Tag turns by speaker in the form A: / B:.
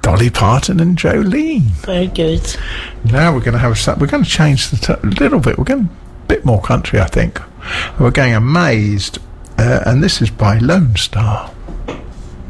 A: Dolly Parton and Jolene.
B: Very good.
A: Now we're going to have we're going to change a little bit. We're going a bit more country, I think. We're going Amazed, and this is by Lone Star.